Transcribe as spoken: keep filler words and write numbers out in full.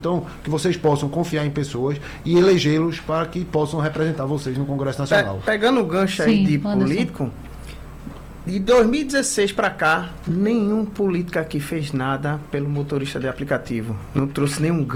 Então, que vocês possam confiar em pessoas e elegê-los para que possam representar vocês no Congresso Nacional. Pe pegando o gancho aí Sim, de Anderson. político, de dois mil e dezesseis para cá, nenhum político aqui fez nada pelo motorista de aplicativo. Não trouxe nenhum ganho.